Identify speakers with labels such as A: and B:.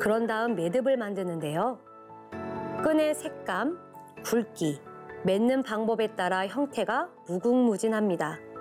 A: 그런 다음 매듭을 만드는데요. 끈의 색감, 굵기, 맺는 방법에 따라 형태가 무궁무진합니다.